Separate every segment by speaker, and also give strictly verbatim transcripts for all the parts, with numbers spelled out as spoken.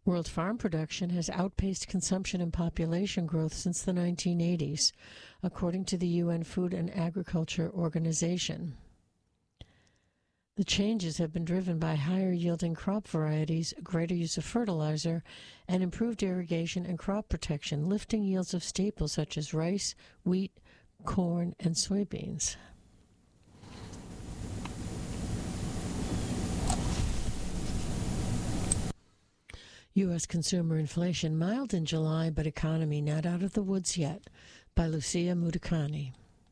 Speaker 1: World farm production has outpaced consumption and population growth since the nineteen eighties, according to the U N Food and Agriculture Organization. The changes have been driven by higher-yielding crop varieties, greater use of fertilizer, and improved irrigation and crop protection, lifting yields of staples such as rice, wheat, corn, and soybeans. U S consumer inflation mild in July, but economy not out of the woods yet, by Lucia Mudukani.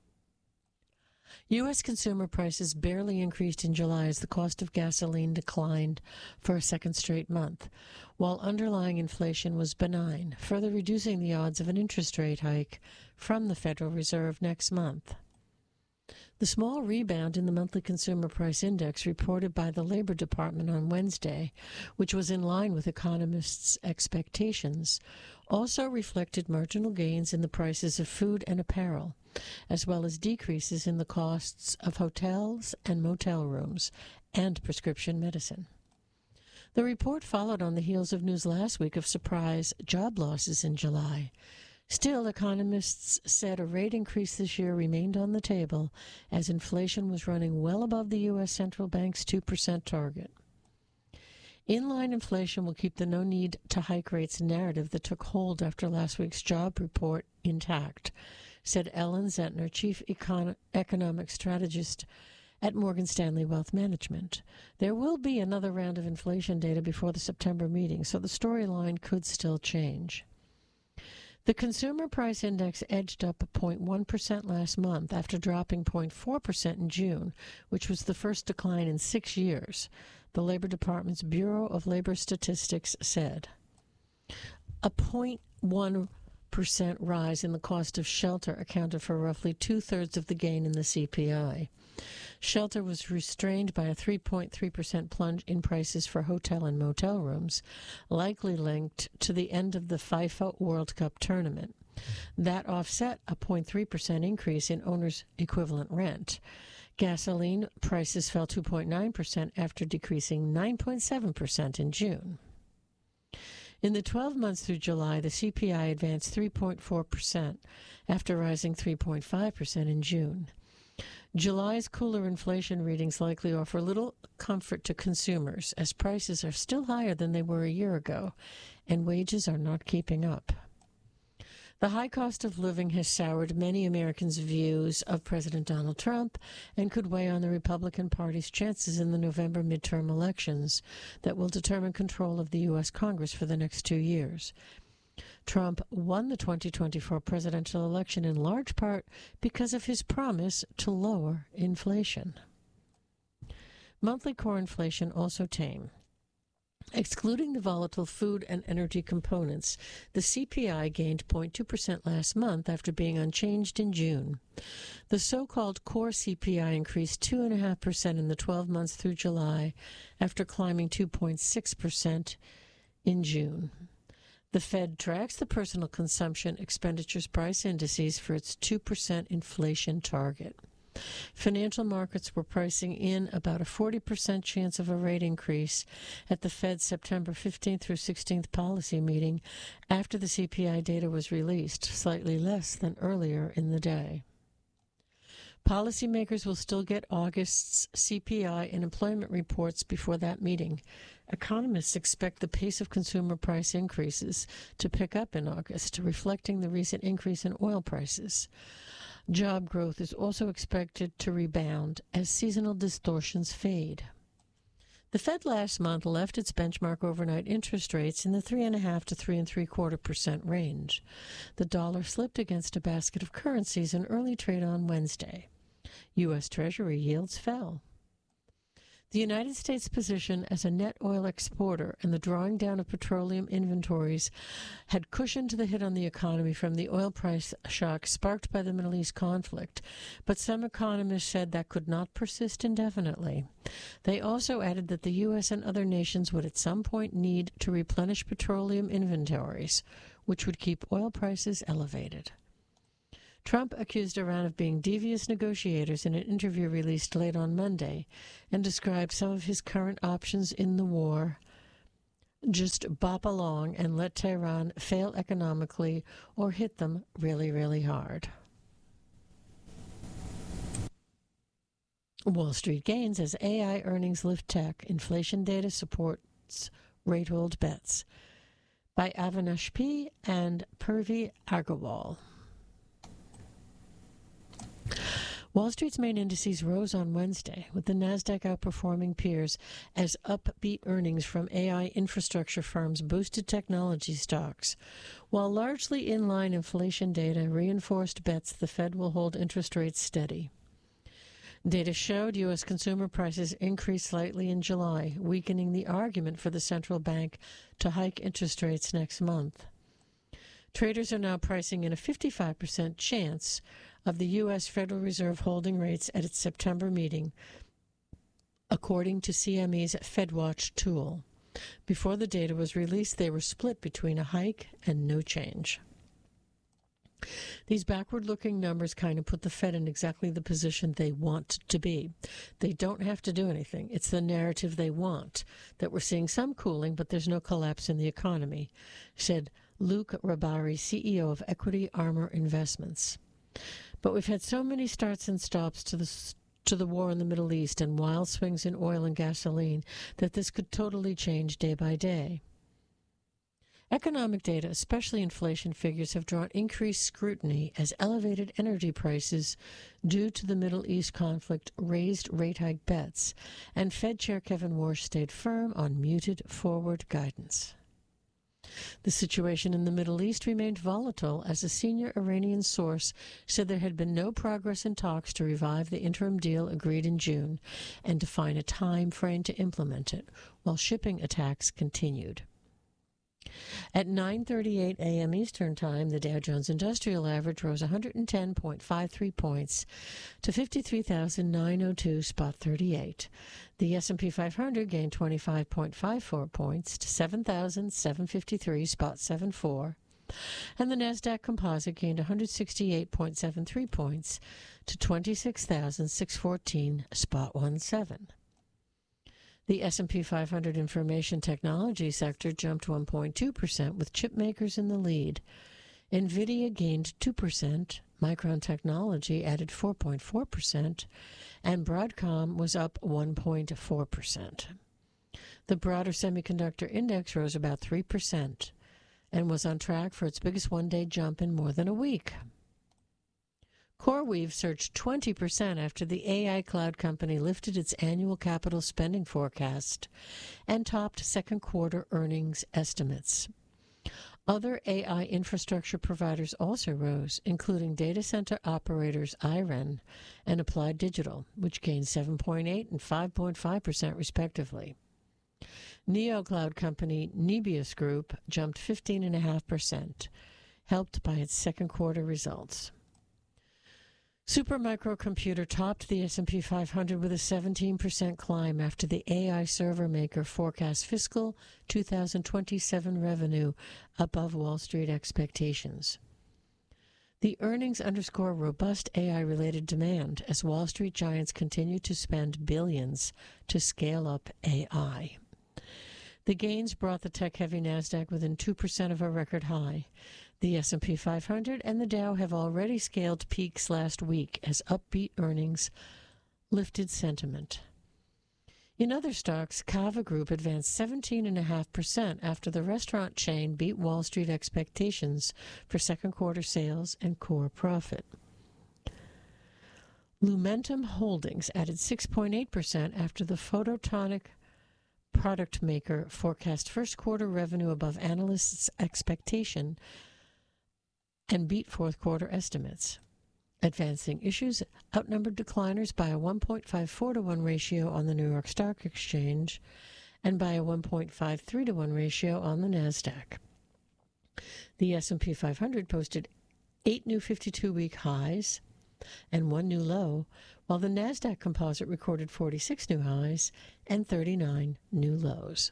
Speaker 1: U S consumer prices barely increased in July as the cost of gasoline declined for a second straight month, while underlying inflation was benign, further reducing the odds of an interest rate hike from the Federal Reserve next month. The small rebound in the monthly consumer price index reported by the Labor Department on Wednesday, which was in line with economists' expectations, also reflected marginal gains in the prices of food and apparel, as well as decreases in the costs of hotels and motel rooms and prescription medicine. The report followed on the heels of news last week of surprise job losses in July. Still, economists said a rate increase this year remained on the table as inflation was running well above the U S Central Bank's two percent target. Inline inflation will keep the no need to hike rates narrative that took hold after last week's job report intact, said Ellen Zentner, chief econ- economic strategist at Morgan Stanley Wealth Management. There will be another round of inflation data before the September meeting, so the storyline could still change. The Consumer Price Index edged up zero point one percent last month after dropping zero point four percent in June, which was the first decline in six years, the Labor Department's Bureau of Labor Statistics said. A zero point one percent rise in the cost of shelter accounted for roughly two-thirds of the gain in the C P I. Shelter was restrained by a three point three percent plunge in prices for hotel and motel rooms, likely linked to the end of the FIFA World Cup tournament. That offset a zero point three percent increase in owner's equivalent rent. Gasoline prices fell two point nine percent after decreasing nine point seven percent in June. In the twelve months through July, the C P I advanced three point four percent after rising three point five percent in June. July's cooler inflation readings likely offer little comfort to consumers, as prices are still higher than they were a year ago, and wages are not keeping up. The high cost of living has soured many Americans' views of President Donald Trump and could weigh on the Republican Party's chances in the November midterm elections that will determine control of the U S Congress for the next two years. Trump won the twenty twenty-four presidential election in large part because of his promise to lower inflation. Monthly core inflation also tame. Excluding the volatile food and energy components, the C P I gained zero point two percent last month after being unchanged in June. The so-called core C P I increased two point five percent in the twelve months through July after climbing two point six percent in June. The Fed tracks the personal consumption expenditures price indices for its two percent inflation target. Financial markets were pricing in about a forty percent chance of a rate increase at the Fed's September fifteenth through sixteenth policy meeting after the C P I data was released, slightly less than earlier in the day. Policymakers will still get August's C P I and employment reports before that meeting. Economists expect the pace of consumer price increases to pick up in August, reflecting the recent increase in oil prices. Job growth is also expected to rebound as seasonal distortions fade. The Fed last month left its benchmark overnight interest rates in the three and a half to three and three quarter percent range. The dollar slipped against a basket of currencies in early trade on Wednesday. U S. Treasury yields fell. The United States' position as a net oil exporter and the drawing down of petroleum inventories had cushioned the hit on the economy from the oil price shock sparked by the Middle East conflict, but some economists said that could not persist indefinitely. They also added that the U S and other nations would at some point need to replenish petroleum inventories, which would keep oil prices elevated. Trump accused Iran of being devious negotiators in an interview released late on Monday and described some of his current options in the war just bop along and let Tehran fail economically or hit them really, really hard. Wall Street gains as A I earnings lift tech. Inflation data supports rate hold bets. By Avinash P. and Purvi Agarwal. Wall Street's main indices rose on Wednesday, with the Nasdaq outperforming peers as upbeat earnings from A I infrastructure firms boosted technology stocks, while largely in-line inflation data reinforced bets the Fed will hold interest rates steady. Data showed U S consumer prices increased slightly in July, weakening the argument for the central bank to hike interest rates next month. Traders are now pricing in a fifty-five percent chance of the U S Federal Reserve holding rates at its September meeting, according to C M E's FedWatch tool. Before the data was released, they were split between a hike and no change. These backward-looking numbers kind of put the Fed in exactly the position they want to be. They don't have to do anything. It's the narrative they want, that we're seeing some cooling, but there's no collapse in the economy, said Luke Rabari, C E O of Equity Armor Investments. But we've had so many starts and stops to the to the war in the Middle East and wild swings in oil and gasoline that this could totally change day by day. Economic data, especially inflation figures, have drawn increased scrutiny as elevated energy prices due to the Middle East conflict raised rate hike bets, and Fed Chair Kevin Warsh stayed firm on muted forward guidance. The situation in the Middle East remained volatile as a senior Iranian source said there had been no progress in talks to revive the interim deal agreed in June and define a time frame to implement it, while shipping attacks continued. At nine thirty-eight a.m. Eastern Time, the Dow Jones Industrial Average rose one hundred ten point five three points to fifty-three thousand nine hundred two point three eight. The S and P five hundred gained twenty-five point five four points to seven thousand seven hundred fifty-three point seven four, and the Nasdaq Composite gained one hundred sixty-eight point seven three points to twenty-six thousand six hundred fourteen point one seven. The S and P five hundred information technology sector jumped one point two percent, with chip makers in the lead. NVIDIA gained two percent, Micron Technology added four point four percent, and Broadcom was up one point four percent. The broader semiconductor index rose about three percent and was on track for its biggest one-day jump in more than a week. CoreWeave surged twenty percent after the A I cloud company lifted its annual capital spending forecast and topped second quarter earnings estimates. Other A I infrastructure providers also rose, including data center operators IREN and Applied Digital, which gained seven point eight and five point five percent respectively. Neo-cloud company Nebius Group jumped fifteen point five percent, helped by its second quarter results. Supermicro Computer topped the S and P five hundred with a seventeen percent climb after the A I server maker forecast fiscal two thousand twenty-seven revenue above Wall Street expectations. The earnings underscore robust A I-related demand as Wall Street giants continue to spend billions to scale up A I. The gains brought the tech-heavy Nasdaq within two percent of a record high. The S and P five hundred and the Dow have already scaled peaks last week as upbeat earnings lifted sentiment. In other stocks, Cava Group advanced seventeen point five percent after the restaurant chain beat Wall Street expectations for second quarter sales and core profit. Lumentum Holdings added six point eight percent after the photonic product maker forecast first quarter revenue above analysts' expectation and beat fourth quarter estimates. Advancing Issues outnumbered decliners by a one point five four to one ratio on the New York Stock Exchange and by a one point five three to one ratio on the Nasdaq. The S and P five hundred posted eight new fifty-two-week highs and one new low, while the Nasdaq Composite recorded forty-six new highs and thirty-nine new lows.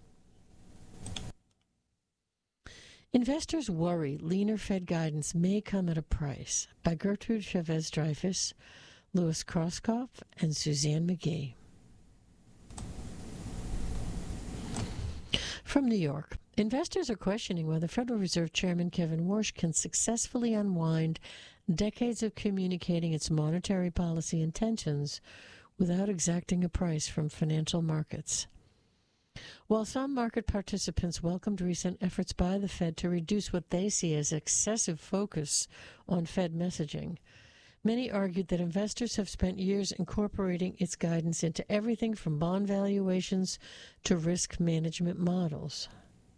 Speaker 1: Investors worry leaner Fed guidance may come at a price, by Gertrude Chavez-Dreyfus, Louis Krauskopf, and Suzanne McGee. From New York, investors are questioning whether Federal Reserve Chairman Kevin Warsh can successfully unwind decades of communicating its monetary policy intentions without exacting a price from financial markets. While some market participants welcomed recent efforts by the Fed to reduce what they see as excessive focus on Fed messaging, many argued that investors have spent years incorporating its guidance into everything from bond valuations to risk management models.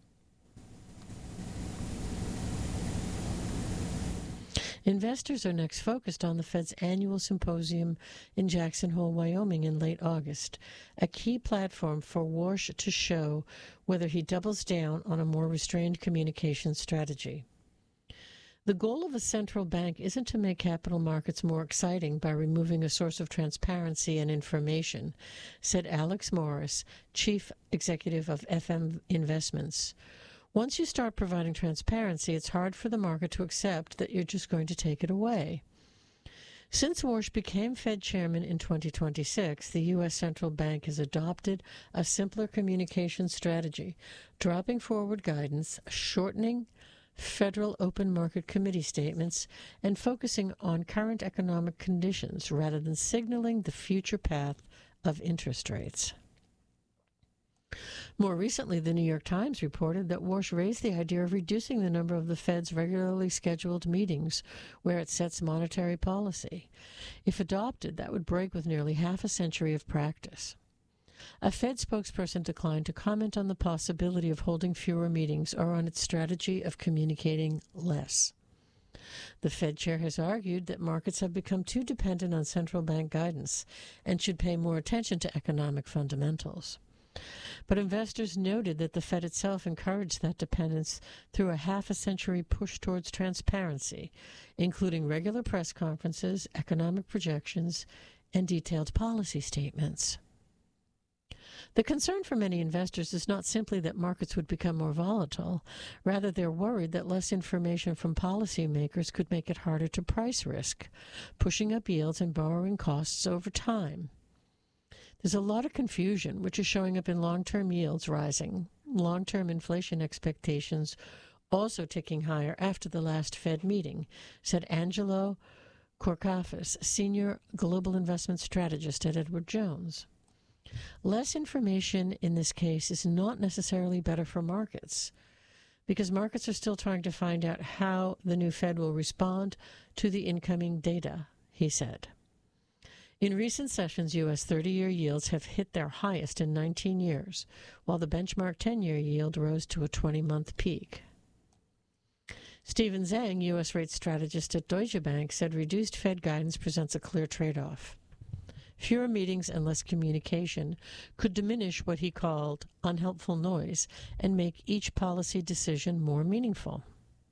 Speaker 1: Investors are next focused on the Fed's annual symposium in Jackson Hole, Wyoming in late August, a key platform for Warsh to show whether he doubles down on a more restrained communication strategy. The goal of a central bank isn't to make capital markets more exciting by removing a source of transparency and information, said Alex Morris, chief executive of F M Investments. Once you start providing transparency, it's hard for the market to accept that you're just going to take it away. Since Warsh became Fed chairman in twenty twenty-six, the U S Central Bank has adopted a simpler communication strategy, dropping forward guidance, shortening Federal Open Market Committee statements, and focusing on current economic conditions rather than signaling the future path of interest rates. More recently, the New York Times reported that Warsh raised the idea of reducing the number of the Fed's regularly scheduled meetings where it sets monetary policy. If adopted, that would break with nearly half a century of practice. A Fed spokesperson declined to comment on the possibility of holding fewer meetings or on its strategy of communicating less. The Fed chair has argued that markets have become too dependent on central bank guidance and should pay more attention to economic fundamentals. But investors noted that the Fed itself encouraged that dependence through a half a century push towards transparency, including regular press conferences, economic projections, and detailed policy statements. The concern for many investors is not simply that markets would become more volatile. Rather, they're worried that less information from policymakers could make it harder to price risk, pushing up yields and borrowing costs over time. There's a lot of confusion, which is showing up in long-term yields rising, long-term inflation expectations also ticking higher after the last Fed meeting, said Angelo Korkafis, senior global investment strategist at Edward Jones. Less information in this case is not necessarily better for markets, because markets are still trying to find out how the new Fed will respond to the incoming data, he said. In recent sessions, U S thirty-year yields have hit their highest in nineteen years, while the benchmark ten-year yield rose to a twenty-month peak. Stephen Zhang, U S rate strategist at Deutsche Bank, said reduced Fed guidance presents a clear trade-off. Fewer meetings and less communication could diminish what he called unhelpful noise and make each policy decision more meaningful.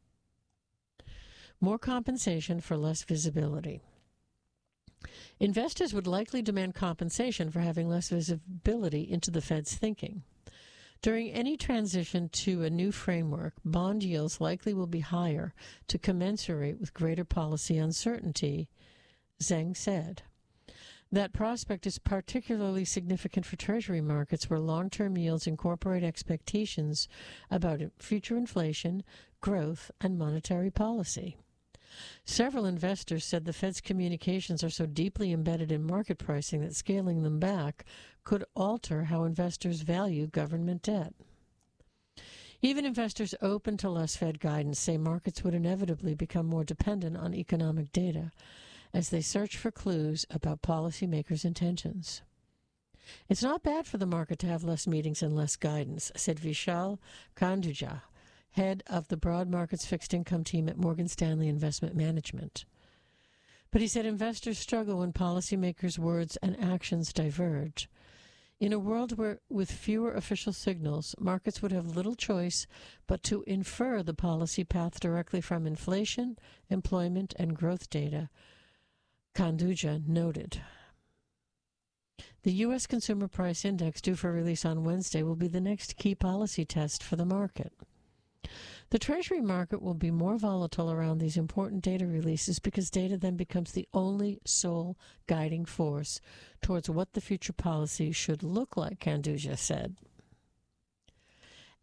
Speaker 1: More compensation for less visibility. Investors would likely demand compensation for having less visibility into the Fed's thinking. During any transition to a new framework, bond yields likely will be higher to commensurate with greater policy uncertainty, Zhang said. That prospect is particularly significant for Treasury markets where long-term yields incorporate expectations about future inflation, growth, and monetary policy. Several investors said the Fed's communications are so deeply embedded in market pricing that scaling them back could alter how investors value government debt. Even investors open to less Fed guidance say markets would inevitably become more dependent on economic data as they search for clues about policymakers' intentions. It's not bad for the market to have less meetings and less guidance, said Vishal Kanduja, head of the broad markets fixed income team at Morgan Stanley Investment Management. But he said investors struggle when policymakers' words and actions diverge. In a world where, with fewer official signals, markets would have little choice but to infer the policy path directly from inflation, employment, and growth data, Kanduja noted. The U S Consumer Price Index, due for release on Wednesday, will be the next key policy test for the market. The Treasury market will be more volatile around these important data releases because data then becomes the only sole guiding force towards what the future policy should look like, Kanduja said.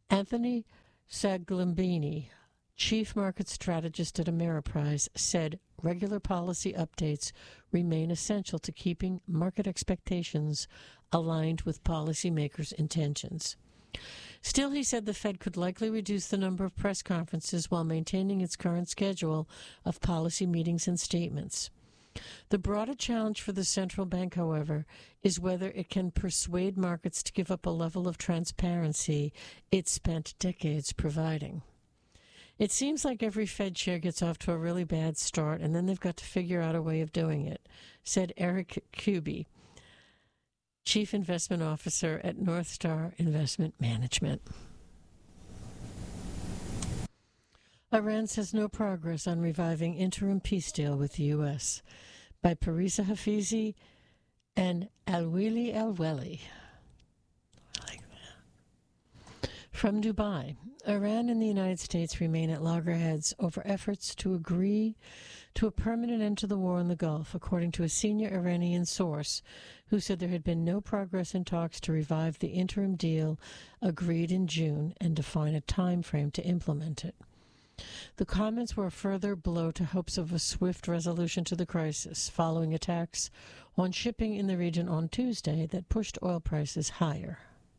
Speaker 1: Anthony Saglambini, chief market strategist at Ameriprise, said regular policy updates remain essential to keeping market expectations aligned with policymakers' intentions. Still, he said the Fed could likely reduce the number of press conferences while maintaining its current schedule of policy meetings and statements. The broader challenge for the central bank, however, is whether it can persuade markets to give up a level of transparency it spent decades providing. It seems like every Fed chair gets off to a really bad start, and then they've got to figure out a way of doing it, said Eric Kuby, Chief Investment Officer at North Star Investment Management. Iran says no progress on reviving interim peace deal with the U S by Parisa Hafizi and Alwili Alweli. I like that. From Dubai, Iran and the United States remain at loggerheads over efforts to agree to a permanent end to the war in the Gulf, according to a senior Iranian source who said there had been no progress in talks to revive the interim deal agreed in June and define a time frame to implement it. The comments were a further blow to hopes of a swift resolution to the crisis, following attacks on shipping in the region on Tuesday that pushed oil prices higher.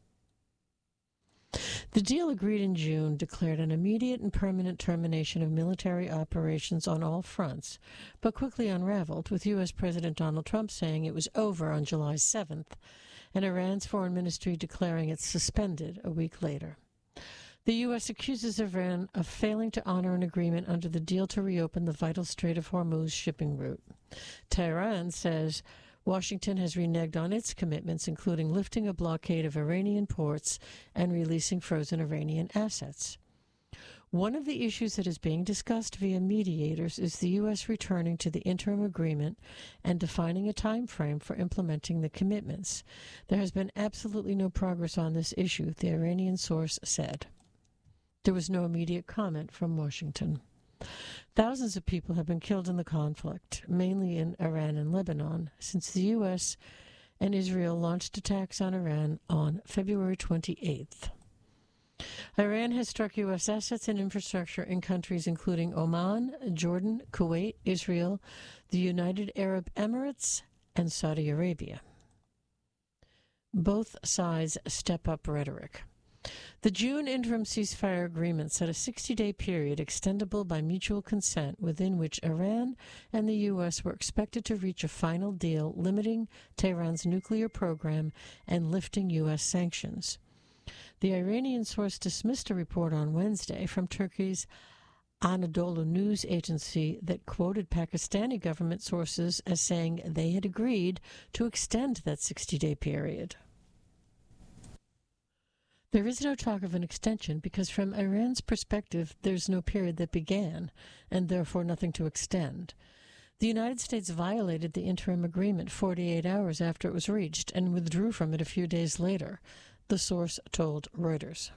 Speaker 1: The deal agreed in June declared an immediate and permanent termination of military operations on all fronts, but quickly unraveled, with U S. President Donald Trump saying it was over on July seventh, and Iran's foreign ministry declaring it suspended a week later. The U S accuses Iran of failing to honor an agreement under the deal to reopen the vital Strait of Hormuz shipping route. Tehran says Washington has reneged on its commitments, including lifting a blockade of Iranian ports and releasing frozen Iranian assets. One of the issues that is being discussed via mediators is the U S returning to the interim agreement and defining a time frame for implementing the commitments. There has been absolutely no progress on this issue, the Iranian source said. There was no immediate comment from Washington. Thousands of people have been killed in the conflict, mainly in Iran and Lebanon, since the U S and Israel launched attacks on Iran on February twenty-eighth. Iran has struck U S assets and infrastructure in countries including Oman, Jordan, Kuwait, Israel, the United Arab Emirates, and Saudi Arabia. Both sides step up rhetoric. The June interim ceasefire agreement set a sixty-day period extendable by mutual consent within which Iran and the U S were expected to reach a final deal limiting Tehran's nuclear program and lifting U S sanctions. The Iranian source dismissed a report on Wednesday from Turkey's Anadolu news agency that quoted Pakistani government sources as saying they had agreed to extend that sixty-day period. There is no talk of an extension because from Iran's perspective, there's no period that began, and therefore nothing to extend. The United States violated the interim agreement forty-eight hours after it was reached and withdrew from it a few days later, the source told Reuters.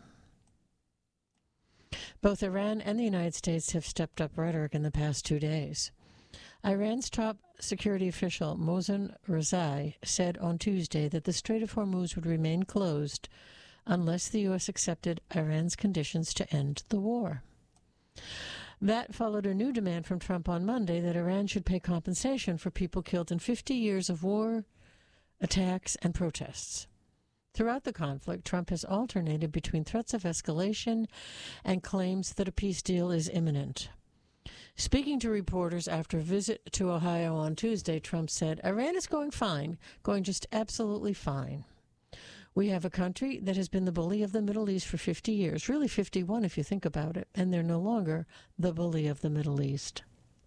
Speaker 1: Both Iran and the United States have stepped up rhetoric in the past two days. Iran's top security official, Mohsen Rezai, said on Tuesday that the Strait of Hormuz would remain closed unless the U S accepted Iran's conditions to end the war. That followed a new demand from Trump on Monday that Iran should pay compensation for people killed in fifty years of war, attacks, and protests. Throughout the conflict, Trump has alternated between threats of escalation and claims that a peace deal is imminent. Speaking to reporters after a visit to Ohio on Tuesday, Trump said, "Iran is going fine, going just absolutely fine. We have a country that has been the bully of the Middle East for fifty years, really fifty-one if you think about it, and they're no longer the bully of the Middle East."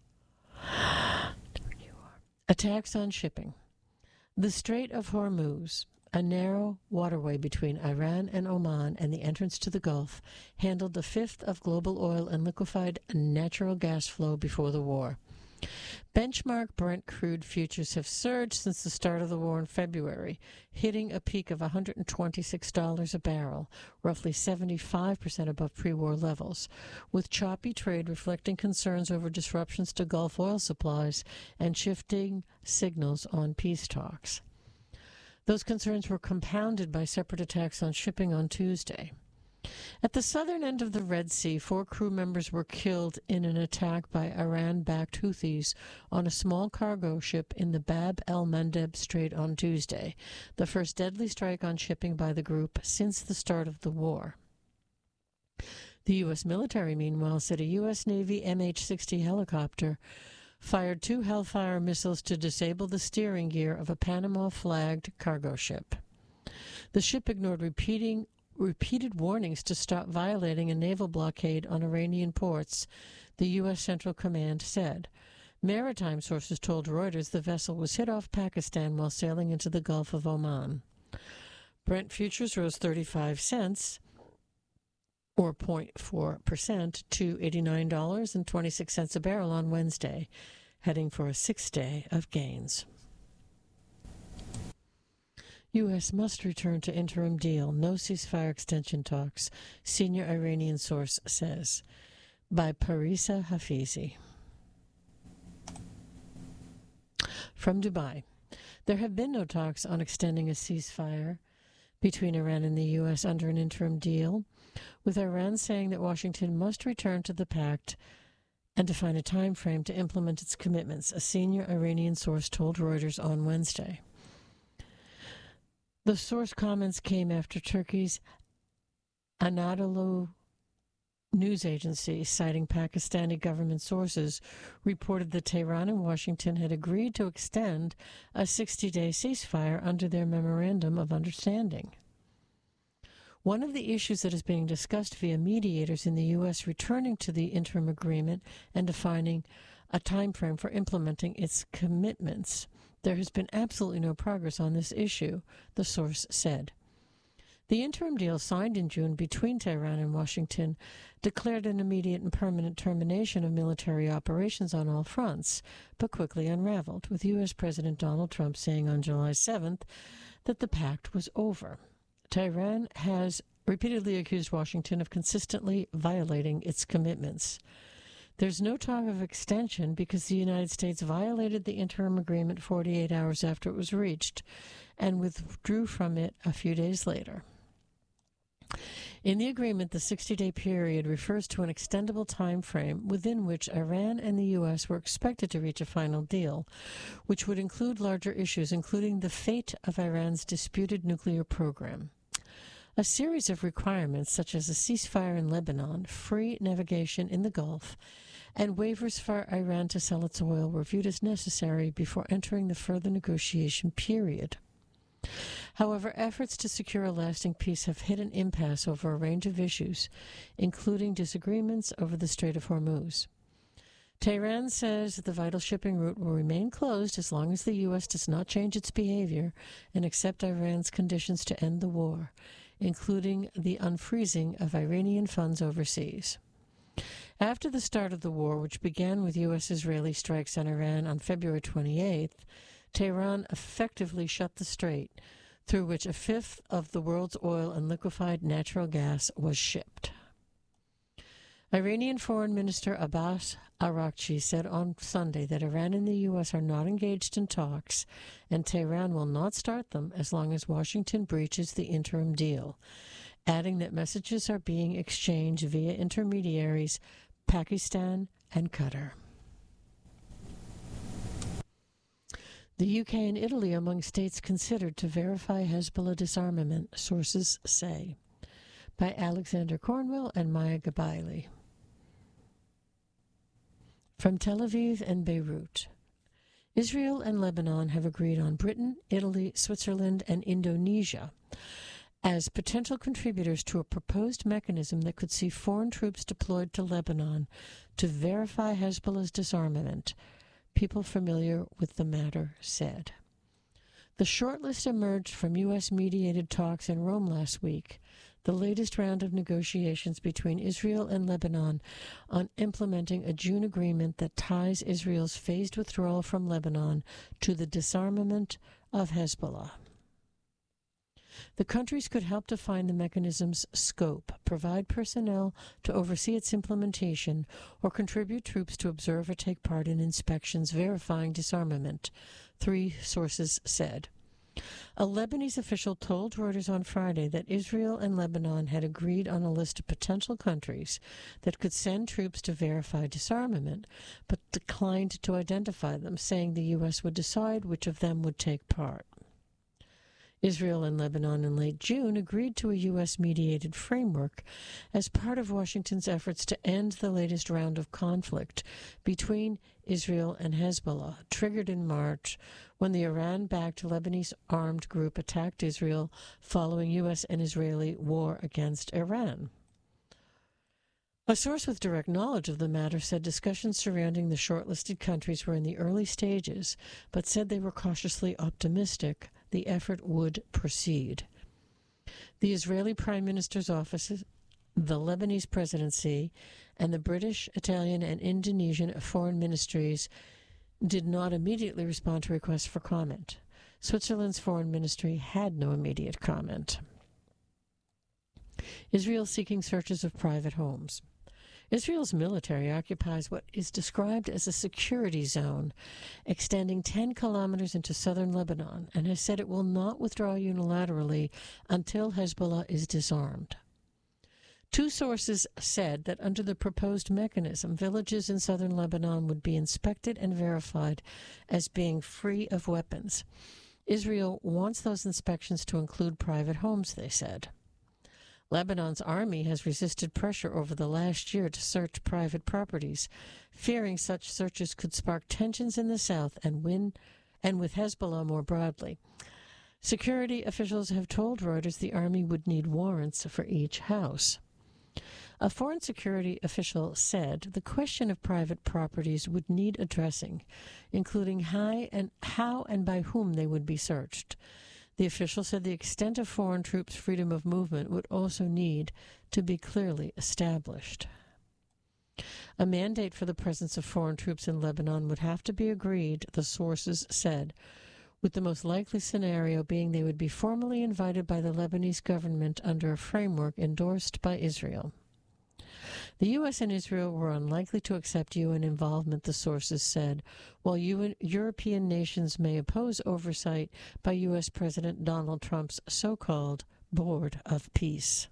Speaker 1: Attacks on shipping. The Strait of Hormuz, a narrow waterway between Iran and Oman and the entrance to the Gulf, handled a fifth of global oil and liquefied natural gas flow before the war. Benchmark Brent crude futures have surged since the start of the war in February, hitting a peak of one hundred twenty-six dollars a barrel, roughly seventy-five percent above pre-war levels, with choppy trade reflecting concerns over disruptions to Gulf oil supplies and shifting signals on peace talks. Those concerns were compounded by separate attacks on shipping on Tuesday. At the southern end of the Red Sea, four crew members were killed in an attack by Iran-backed Houthis on a small cargo ship in the Bab el-Mandeb Strait on Tuesday, the first deadly strike on shipping by the group since the start of the war. The U S military, meanwhile, said a U S Navy M H sixty helicopter fired two Hellfire missiles to disable the steering gear of a Panama-flagged cargo ship. The ship ignored repeating repeated warnings to stop violating a naval blockade on Iranian ports, the U S Central Command said. Maritime sources told Reuters the vessel was hit off Pakistan while sailing into the Gulf of Oman. Brent futures rose thirty-five cents, or zero point four percent, to eighty-nine dollars and twenty-six cents a barrel on Wednesday, heading for a sixth day of gains. U S must return to interim deal, no ceasefire extension talks, senior Iranian source says, by Parisa Hafizi. From Dubai, there have been no talks on extending a ceasefire between Iran and the U S under an interim deal, with Iran saying that Washington must return to the pact and define a time frame to implement its commitments, a senior Iranian source told Reuters on Wednesday. The source comments came after Turkey's Anadolu news agency, citing Pakistani government sources, reported that Tehran and Washington had agreed to extend a sixty-day ceasefire under their Memorandum of Understanding. One of the issues that is being discussed via mediators in the U S returning to the interim agreement and defining a time frame for implementing its commitments. There has been absolutely no progress on this issue, the source said. The interim deal signed in June between Tehran and Washington declared an immediate and permanent termination of military operations on all fronts, but quickly unraveled, with U S President Donald Trump saying on July seventh that the pact was over. Tehran has repeatedly accused Washington of consistently violating its commitments. There's no talk of extension because the United States violated the interim agreement forty-eight hours after it was reached and withdrew from it a few days later. In the agreement, the sixty-day period refers to an extendable time frame within which Iran and the U S were expected to reach a final deal, which would include larger issues, including the fate of Iran's disputed nuclear program. A series of requirements, such as a ceasefire in Lebanon, free navigation in the Gulf, and waivers for Iran to sell its oil, were viewed as necessary before entering the further negotiation period. However, efforts to secure a lasting peace have hit an impasse over a range of issues, including disagreements over the Strait of Hormuz. Tehran says the vital shipping route will remain closed as long as the U S does not change its behavior and accept Iran's conditions to end the war, including the unfreezing of Iranian funds overseas. After the start of the war, which began with U S-Israeli strikes on Iran on February twenty-eighth, Tehran effectively shut the strait, through which a fifth of the world's oil and liquefied natural gas was shipped. Iranian Foreign Minister Abbas Araghchi said on Sunday that Iran and the U S are not engaged in talks, and Tehran will not start them as long as Washington breaches the interim deal, adding that messages are being exchanged via intermediaries Pakistan and Qatar. The U K and Italy among states considered to verify Hezbollah disarmament, sources say, by Alexander Cornwell and Maya Gabaili. From Tel Aviv and Beirut, Israel and Lebanon have agreed on Britain, Italy, Switzerland, and Indonesia as potential contributors to a proposed mechanism that could see foreign troops deployed to Lebanon to verify Hezbollah's disarmament, people familiar with the matter said. The shortlist emerged from U S-mediated talks in Rome last week, the latest round of negotiations between Israel and Lebanon on implementing a June agreement that ties Israel's phased withdrawal from Lebanon to the disarmament of Hezbollah. The countries could help define the mechanism's scope, provide personnel to oversee its implementation, or contribute troops to observe or take part in inspections verifying disarmament, three sources said. A Lebanese official told Reuters on Friday that Israel and Lebanon had agreed on a list of potential countries that could send troops to verify disarmament, but declined to identify them, saying the U S would decide which of them would take part. Israel and Lebanon in late June agreed to a U S-mediated framework as part of Washington's efforts to end the latest round of conflict between Israel and Hezbollah, triggered in March when the Iran-backed Lebanese armed group attacked Israel following U S and Israeli war against Iran. A source with direct knowledge of the matter said discussions surrounding the shortlisted countries were in the early stages, but said they were cautiously optimistic the effort would proceed. The Israeli Prime Minister's office, the Lebanese presidency, and the British, Italian, and Indonesian foreign ministries did not immediately respond to requests for comment. Switzerland's foreign ministry had no immediate comment. Israel seeking searches of private homes. Israel's military occupies what is described as a security zone extending ten kilometers into southern Lebanon and has said it will not withdraw unilaterally until Hezbollah is disarmed. Two sources said that under the proposed mechanism, villages in southern Lebanon would be inspected and verified as being free of weapons. Israel wants those inspections to include private homes, they said. Lebanon's army has resisted pressure over the last year to search private properties, fearing such searches could spark tensions in the south and win, and with Hezbollah more broadly. Security officials have told Reuters the army would need warrants for each house. A foreign security official said the question of private properties would need addressing, including how and, how and by whom they would be searched. The official said the extent of foreign troops' freedom of movement would also need to be clearly established. A mandate for the presence of foreign troops in Lebanon would have to be agreed, the sources said, with the most likely scenario being they would be formally invited by the Lebanese government under a framework endorsed by Israel. The U S and Israel were unlikely to accept U N involvement, the sources said, while U N, European nations may oppose oversight by U S President Donald Trump's so-called Board of Peace.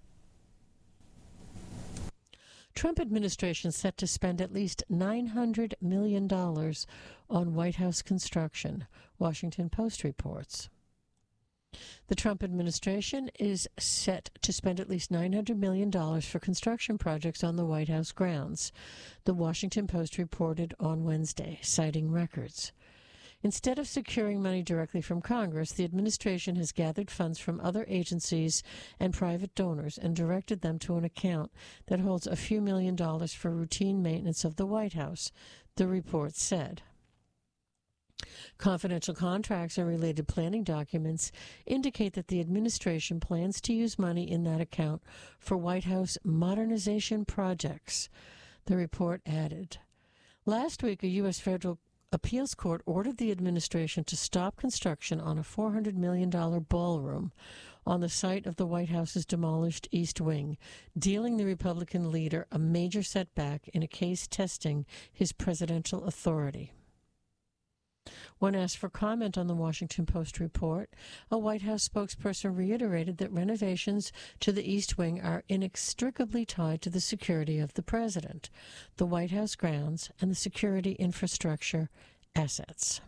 Speaker 1: Trump administration set to spend at least nine hundred million dollars on White House construction, Washington Post reports. The Trump administration is set to spend at least nine hundred million dollars for construction projects on the White House grounds, the Washington Post reported on Wednesday, citing records. Instead of securing money directly from Congress, the administration has gathered funds from other agencies and private donors and directed them to an account that holds a few million dollars for routine maintenance of the White House, the report said. Confidential contracts and related planning documents indicate that the administration plans to use money in that account for White House modernization projects, the report added. Last week, a U S federal appeals court ordered the administration to stop construction on a four hundred million dollars ballroom on the site of the White House's demolished East Wing, dealing the Republican leader a major setback in a case testing his presidential authority. When asked for comment on the Washington Post report, a White House spokesperson reiterated that renovations to the East Wing are inextricably tied to the security of the president, the White House grounds, and the security infrastructure assets.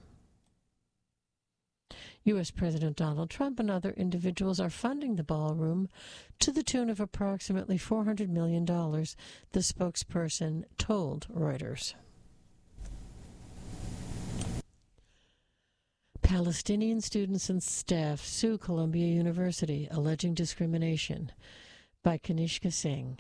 Speaker 1: U S President Donald Trump and other individuals are funding the ballroom to the tune of approximately four hundred million dollars, the spokesperson told Reuters. Palestinian students and staff sue Columbia University, alleging discrimination, by Kanishka Singh.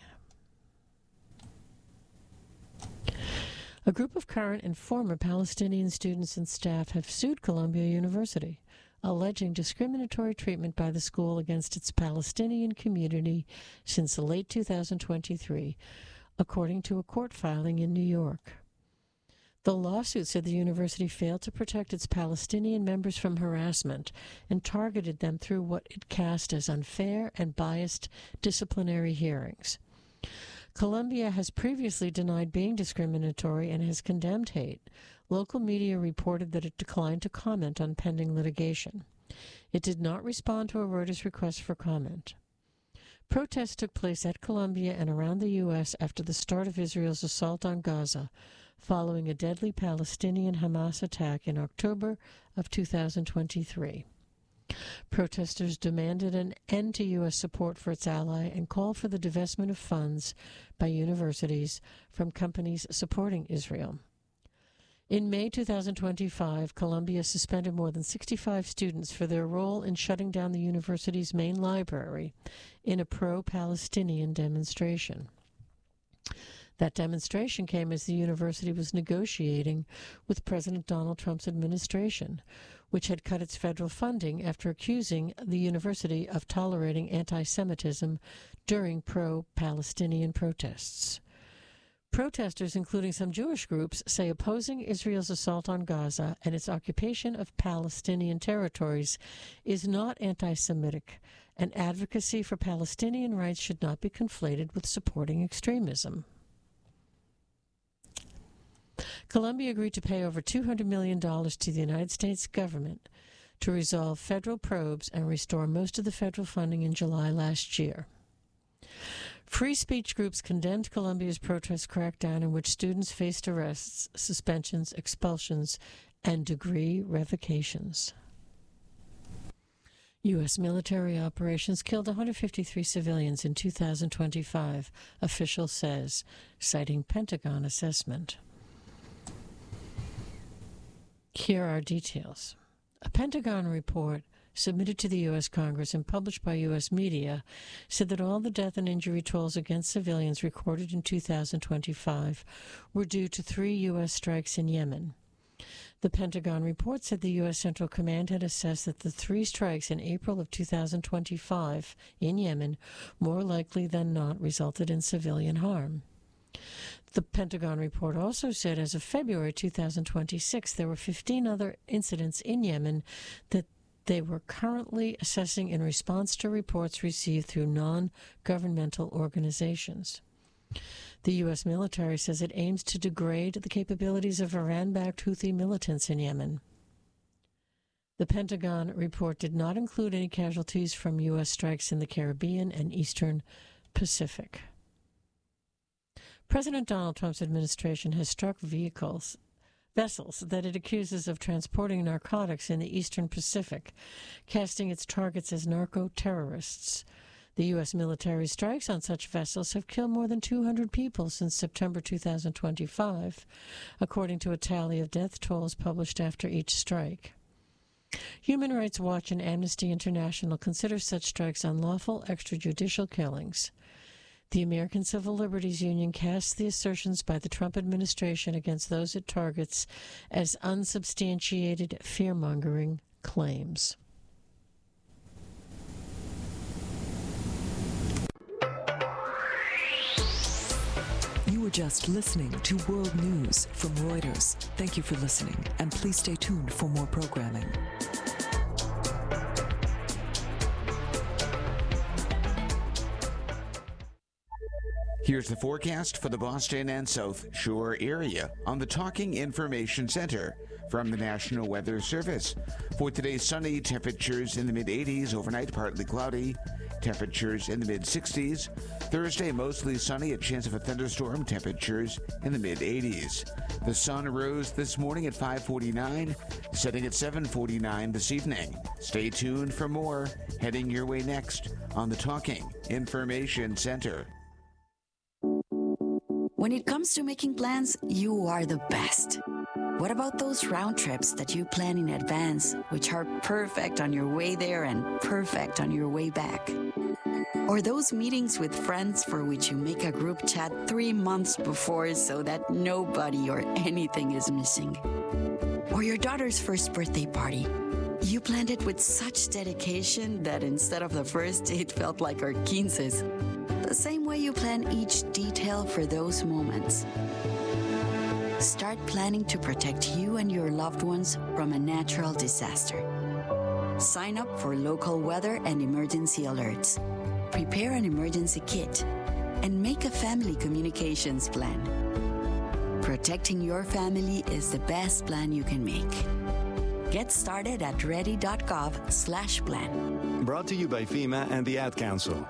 Speaker 1: A group of current and former Palestinian students and staff have sued Columbia University, alleging discriminatory treatment by the school against its Palestinian community since late two thousand twenty-three, according to a court filing in New York. The lawsuit said the university failed to protect its Palestinian members from harassment and targeted them through what it cast as unfair and biased disciplinary hearings. Columbia has previously denied being discriminatory and has condemned hate. Local media reported that it declined to comment on pending litigation. It did not respond to a Reuters request for comment. Protests took place at Colombia and around the U S after the start of Israel's assault on Gaza, following a deadly Palestinian-Hamas attack in October of two thousand twenty-three. Protesters demanded an end to U S support for its ally and called for the divestment of funds by universities from companies supporting Israel. In May two thousand twenty-five, Colombia suspended more than sixty-five students for their role in shutting down the university's main library in a pro-Palestinian demonstration. That demonstration came as the university was negotiating with President Donald Trump's administration, which had cut its federal funding after accusing the university of tolerating anti-Semitism during pro-Palestinian protests. Protesters, including some Jewish groups, say opposing Israel's assault on Gaza and its occupation of Palestinian territories is not anti-Semitic, and advocacy for Palestinian rights should not be conflated with supporting extremism. Colombia agreed to pay over two hundred million dollars to the United States government to resolve federal probes and restore most of the federal funding in July last year. Free speech groups condemned Colombia's protest crackdown in which students faced arrests, suspensions, expulsions, and degree revocations. U S military operations killed one hundred fifty-three civilians in two thousand twenty-five, official says, citing Pentagon assessment. Here are details. A Pentagon report submitted to the U S Congress and published by U S media said that all the death and injury tolls against civilians recorded in two thousand twenty-five were due to three U S strikes in Yemen. The Pentagon report said the U S Central Command had assessed that the three strikes in April of two thousand twenty-five in Yemen more likely than not resulted in civilian harm. The Pentagon report also said as of February two thousand twenty-six, there were fifteen other incidents in Yemen that they were currently assessing in response to reports received through non-governmental organizations. The U S military says it aims to degrade the capabilities of Iran-backed Houthi militants in Yemen. The Pentagon report did not include any casualties from U S strikes in the Caribbean and Eastern Pacific. President Donald Trump's administration has struck vehicles vessels that it accuses of transporting narcotics in the Eastern Pacific, casting its targets as narco-terrorists. The U S military strikes on such vessels have killed more than two hundred people since September two thousand twenty-five, according to a tally of death tolls published after each strike. Human Rights Watch and Amnesty International consider such strikes unlawful extrajudicial killings. The American Civil Liberties Union casts the assertions by the Trump administration against those it targets as unsubstantiated fear-mongering claims.
Speaker 2: You were just listening to World News from Reuters. Thank you for listening, and please stay tuned for more programming.
Speaker 3: Here's the forecast for the Boston and South Shore area on the Talking Information Center from the National Weather Service. For today, sunny, temperatures in the mid eighties, overnight partly cloudy, temperatures in the mid sixties. Thursday, mostly sunny, a chance of a thunderstorm, temperatures in the mid eighties. The sun rose this morning at five forty-nine, setting at seven forty-nine this evening. Stay tuned for more, heading your way next on the Talking Information Center.
Speaker 4: When it comes to making plans, you are the best. What about those round trips that you plan in advance, which are perfect on your way there and perfect on your way back? Or those meetings with friends for which you make a group chat three months before so that nobody or anything is missing? Or your daughter's first birthday party. You planned it with such dedication that instead of the first, it felt like our quinces. The same way you plan each detail for those moments. Start planning to protect you and your loved ones from a natural disaster. Sign up for local weather and emergency alerts. Prepare an emergency kit and make a family communications plan. Protecting your family is the best plan you can make. Get started at ready.gov slash plan.
Speaker 5: Brought to you by FEMA and the Ad Council.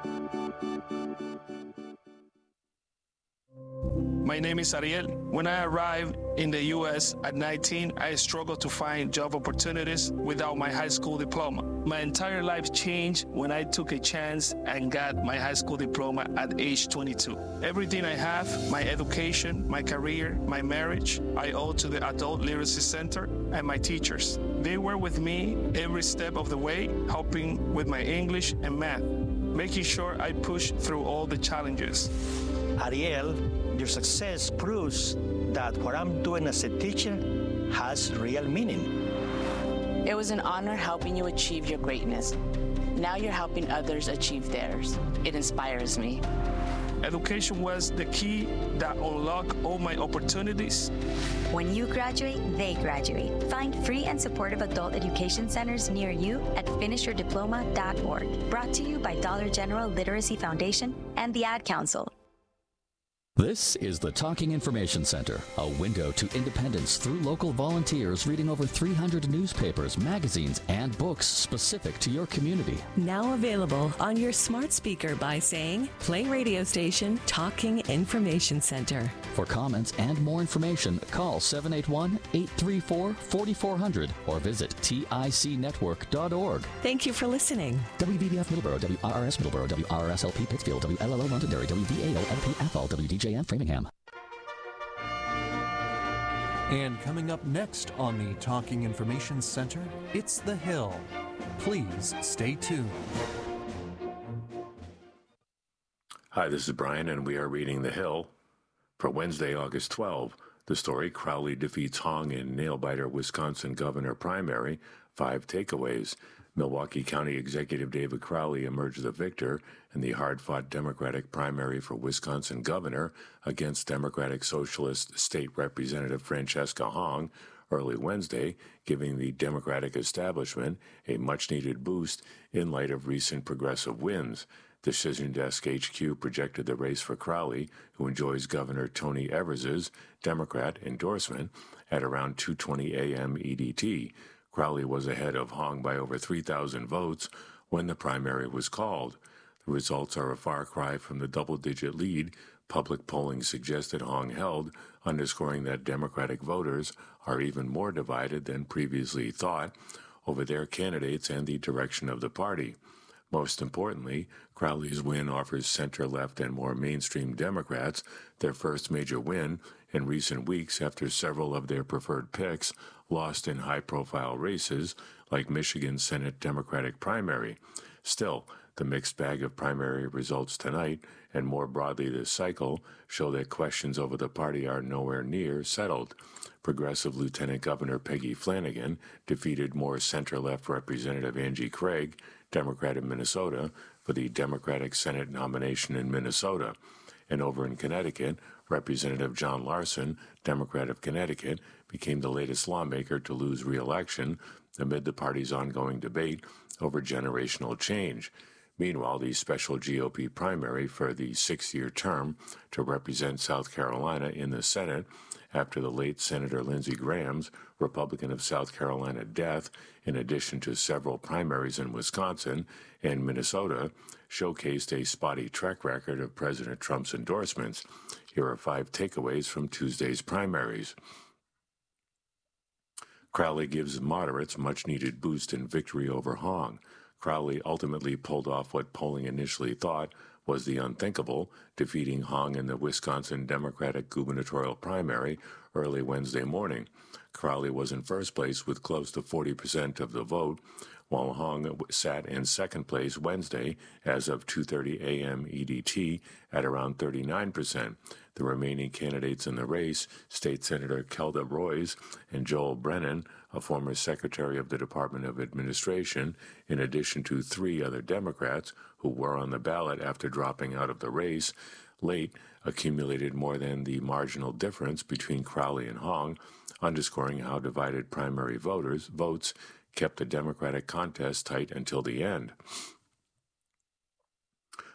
Speaker 6: My name is Ariel. When I arrived in the U S at nineteen, I struggled to find job opportunities without my high school diploma. My entire life changed when I took a chance and got my high school diploma at age twenty-two. Everything I have, my education, my career, my marriage, I owe to the Adult Literacy Center and my teachers. They were with me every step of the way, helping with my English and math, making sure I pushed through all the challenges.
Speaker 7: Ariel, your success proves that what I'm doing as a teacher has real meaning.
Speaker 8: It was an honor helping you achieve your greatness. Now you're helping others achieve theirs. It inspires me.
Speaker 6: Education was the key that unlocked all my opportunities.
Speaker 9: When you graduate, they graduate. Find free and supportive adult education centers near you at finish your diploma dot org. Brought to you by Dollar General Literacy Foundation and the Ad Council.
Speaker 10: This is the Talking Information Center, a window to independence through local volunteers reading over three hundred newspapers, magazines, and books specific to your community.
Speaker 11: Now available on your smart speaker by saying, play radio station Talking Information Center.
Speaker 10: For comments and more information, call seven eight one, eight three four, four four zero zero or visit tic network dot org.
Speaker 11: Thank you for listening.
Speaker 10: W V B F Middleborough, W R R S Middleborough, W R R S L P Pittsfield, W L L O Londonderry, W V A O L P Athol, W D J M Framingham.
Speaker 12: And coming up next on the Talking Information Center, it's The Hill. Please stay tuned.
Speaker 13: Hi, this is Brian, and we are reading The Hill for Wednesday, August twelfth. The story, Crowley defeats Hong in nail-biter Wisconsin governor primary, five takeaways. Milwaukee County Executive David Crowley emerged the victor in the hard-fought Democratic primary for Wisconsin governor against Democratic Socialist State Representative Francesca Hong early Wednesday, giving the Democratic establishment a much-needed boost in light of recent progressive wins. Decision Desk H Q projected the race for Crowley, who enjoys Governor Tony Evers' Democrat endorsement, at around two twenty a.m. E D T. Crowley was ahead of Hong by over three thousand votes when the primary was called. The results are a far cry from the double-digit lead public polling suggested Hong held, underscoring that Democratic voters are even more divided than previously thought over their candidates and the direction of the party. Most importantly, Crowley's win offers center-left and more mainstream Democrats their first major win in recent weeks after several of their preferred picks lost in high-profile races like Michigan's Senate Democratic primary. Still, the mixed bag of primary results tonight and more broadly this cycle show that questions over the party are nowhere near settled. Progressive Lieutenant Governor Peggy Flanagan defeated more center-left Representative Angie Craig, Democrat of Minnesota, for the Democratic Senate nomination in Minnesota. And over in Connecticut, Representative John Larson, Democrat of Connecticut, became the latest lawmaker to lose re-election amid the party's ongoing debate over generational change. Meanwhile, the special G O P primary for the six-year term to represent South Carolina in the Senate after the late Senator Lindsey Graham's, Republican of South Carolina, death, in addition to several primaries in Wisconsin and Minnesota, showcased a spotty track record of President Trump's endorsements. Here are five takeaways from Tuesday's primaries. Crowley gives moderates much-needed boost in victory over Hong. Crowley ultimately pulled off what polling initially thought was the unthinkable, defeating Hong in the Wisconsin Democratic gubernatorial primary early Wednesday morning. Crowley was in first place with close to forty percent of the vote, while Hong sat in second place Wednesday as of two thirty a.m. E D T at around thirty-nine percent. The remaining candidates in the race, State Senator Kelda Roys and Joel Brennan, a former Secretary of the Department of Administration, in addition to three other Democrats who were on the ballot after dropping out of the race, late accumulated more than the marginal difference between Crowley and Hong, underscoring how divided primary voters votes kept the Democratic contest tight until the end.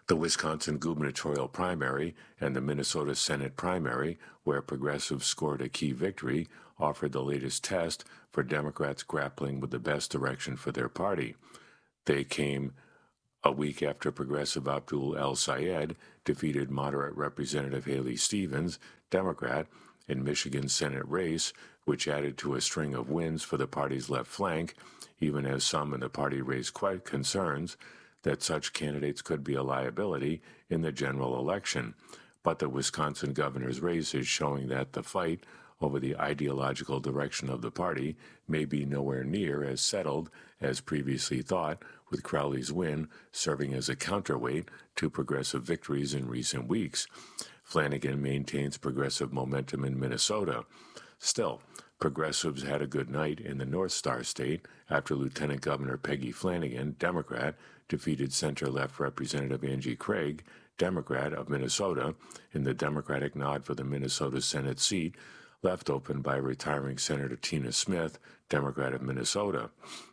Speaker 13: The Wisconsin gubernatorial primary and the Minnesota Senate primary, where progressives scored a key victory, offered the latest test for Democrats grappling with the best direction for their party. They came a week after progressive Abdul El-Sayed defeated moderate Representative Haley Stevens, Democrat, in Michigan's Senate race, which added to a string of wins for the party's left flank, even as some in the party raised quite concerns that such candidates could be a liability in the general election. But the Wisconsin governor's race is showing that the fight over the ideological direction of the party may be nowhere near as settled as previously thought, with Crowley's win serving as a counterweight to progressive victories in recent weeks. Flanagan maintains progressive momentum in Minnesota. Still, progressives had a good night in the North Star State after Lieutenant Governor Peggy Flanagan, Democrat, defeated center-left Representative Angie Craig, Democrat of Minnesota, in the Democratic nod for the Minnesota Senate seat left open by retiring Senator Tina Smith, Democrat of Minnesota.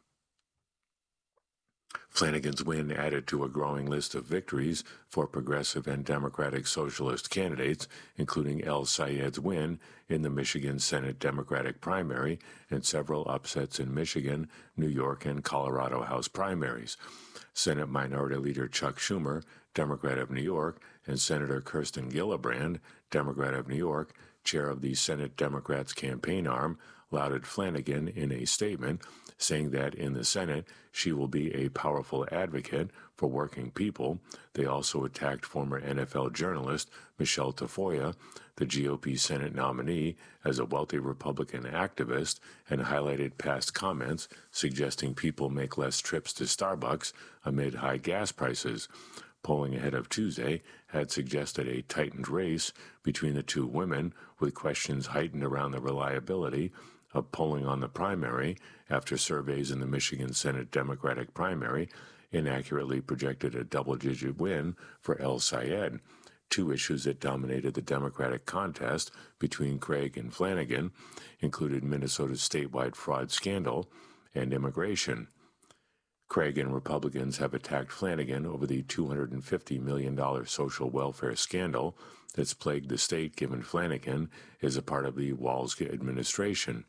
Speaker 13: Flanagan's win added to a growing list of victories for progressive and Democratic Socialist candidates, including El-Sayed's win in the Michigan Senate Democratic primary and several upsets in Michigan, New York, and Colorado House primaries. Senate Minority Leader Chuck Schumer, Democrat of New York, and Senator Kirsten Gillibrand, Democrat of New York, chair of the Senate Democrats' campaign arm, lauded Flanagan in a statement, saying that in the Senate she will be a powerful advocate for working people. They also attacked former N F L journalist Michelle Tafoya, the G O P Senate nominee, as a wealthy Republican activist, and highlighted past comments suggesting people make less trips to Starbucks amid high gas prices. Polling ahead of Tuesday had suggested a tightened race between the two women, with questions heightened around the reliability of polling on the primary after surveys in the Michigan Senate Democratic primary inaccurately projected a double-digit win for El-Sayed. Two issues that dominated the Democratic contest between Craig and Flanagan included Minnesota's statewide fraud scandal and immigration. Craig and Republicans have attacked Flanagan over the two hundred fifty million dollars social welfare scandal that's plagued the state, given Flanagan is a part of the Walz administration.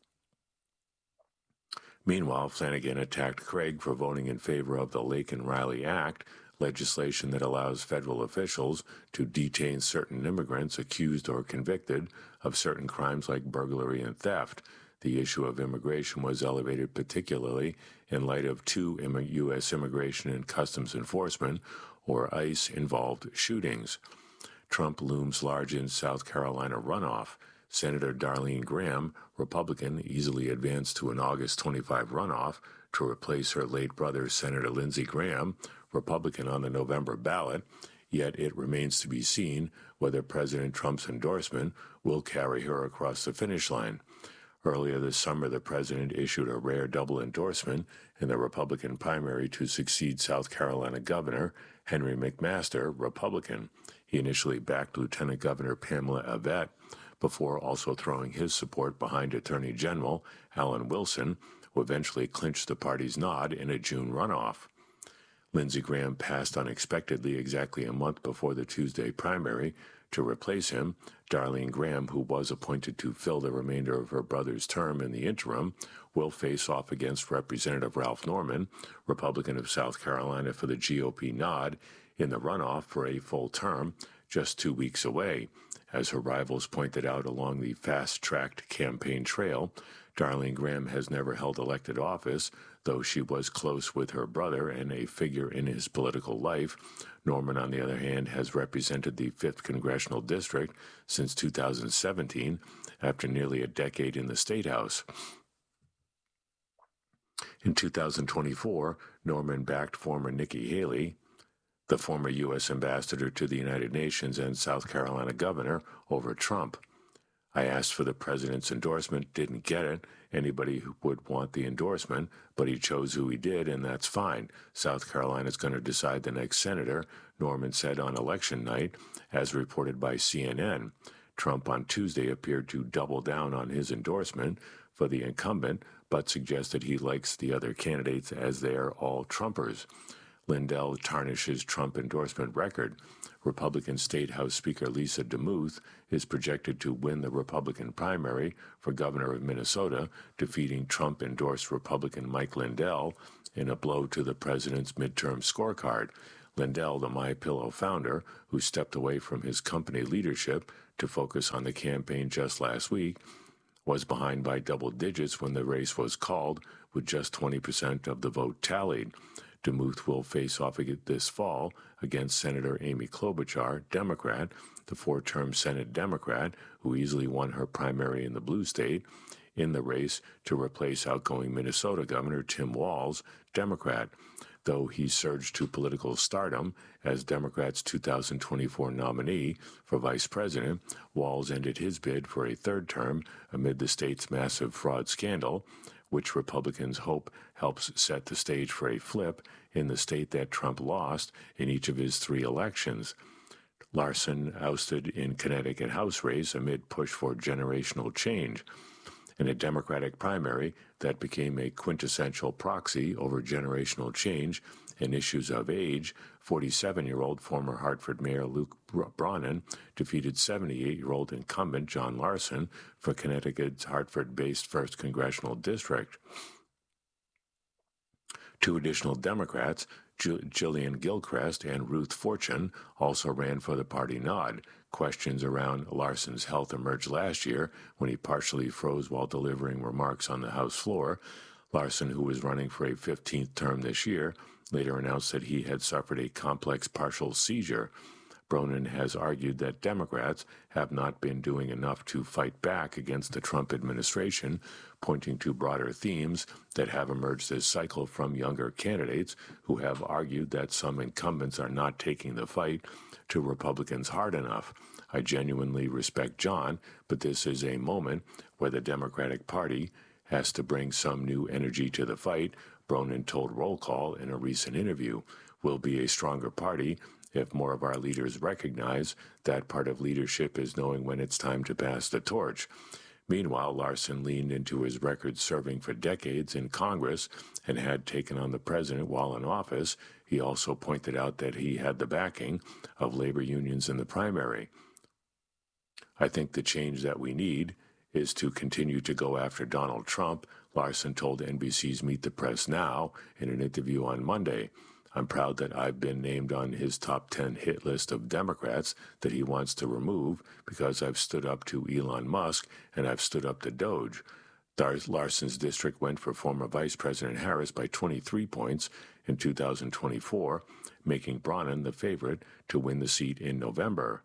Speaker 13: Meanwhile, Flanagan attacked Craig for voting in favor of the Laken-Riley Act, legislation that allows federal officials to detain certain immigrants accused or convicted of certain crimes like burglary and theft. The issue of immigration was elevated particularly in light of two U S Immigration and Customs Enforcement, or ICE, involved shootings. Trump looms large in South Carolina runoff. Senator Darlene Graham, Republican, easily advanced to an August twenty-fifth runoff to replace her late brother, Senator Lindsey Graham, Republican, on the November ballot, yet it remains to be seen whether President Trump's endorsement will carry her across the finish line. Earlier this summer, the president issued a rare double endorsement in the Republican primary to succeed South Carolina Governor Henry McMaster, Republican. He initially backed Lieutenant Governor Pamela Abbott before also throwing his support behind Attorney General Alan Wilson, who eventually clinched the party's nod in a June runoff. Lindsey Graham passed unexpectedly exactly a month before the Tuesday primary. To replace him, Darlene Graham, who was appointed to fill the remainder of her brother's term in the interim, will face off against Representative Ralph Norman, Republican of South Carolina, for the G O P nod in the runoff for a full term just two weeks away. As her rivals pointed out along the fast-tracked campaign trail, Darlene Graham has never held elected office, though she was close with her brother and a figure in his political life. Norman, on the other hand, has represented the fifth Congressional District since two thousand seventeen, after nearly a decade in the State House. In two thousand twenty-four, Norman backed former Nikki Haley, the former U S ambassador to the United Nations and South Carolina governor, over Trump. I asked for the president's endorsement, didn't get it. Anybody who would want the endorsement, but he chose who he did, and that's fine. South Carolina's going to decide the next senator, Norman said on election night, as reported by C N N. Trump on Tuesday appeared to double down on his endorsement for the incumbent, but suggested he likes the other candidates as they are all Trumpers. Lindell tarnishes Trump endorsement record. Republican State House Speaker Lisa DeMuth is projected to win the Republican primary for governor of Minnesota, defeating Trump-endorsed Republican Mike Lindell in a blow to the president's midterm scorecard. Lindell, the MyPillow founder, who stepped away from his company leadership to focus on the campaign just last week, was behind by double digits when the race was called, with just twenty percent of the vote tallied. DeMuth will face off this fall against Senator Amy Klobuchar, Democrat, the four-term Senate Democrat, who easily won her primary in the blue state, in the race to replace outgoing Minnesota Governor Tim Walz, Democrat. Though he surged to political stardom as Democrats' two thousand twenty-four nominee for vice president, Walz ended his bid for a third term amid the state's massive fraud scandal, which Republicans hope helps set the stage for a flip in the state that Trump lost in each of his three elections. Larson ousted in Connecticut House race amid push for generational change. In a Democratic primary that became a quintessential proxy over generational change and issues of age, forty-seven-year-old former Hartford Mayor Luke Bronin defeated seventy-eight-year-old incumbent John Larson for Connecticut's Hartford-based first Congressional District. Two additional Democrats, Jillian Gilchrist and Ruth Fortune, also ran for the party nod. Questions around Larson's health emerged last year when he partially froze while delivering remarks on the House floor. Larson, who was running for a fifteenth term this year, later announced that he had suffered a complex partial seizure. Bronin has argued that Democrats have not been doing enough to fight back against the Trump administration, pointing to broader themes that have emerged this cycle from younger candidates who have argued that some incumbents are not taking the fight to Republicans hard enough. I genuinely respect John, but this is a moment where the Democratic Party has to bring some new energy to the fight, Bronin told Roll Call in a recent interview. We'll be a stronger party if more of our leaders recognize that part of leadership is knowing when it's time to pass the torch. Meanwhile, Larson leaned into his record serving for decades in Congress and had taken on the president while in office. He also pointed out that he had the backing of labor unions in the primary. I think the change that we need is to continue to go after Donald Trump, Larson told N B C's Meet the Press Now in an interview on Monday. I'm proud that I've been named on his top ten hit list of Democrats that he wants to remove because I've stood up to Elon Musk and I've stood up to Doge. Larson's district went for former Vice President Harris by twenty-three points in two thousand twenty-four, making Bronin the favorite to win the seat in November.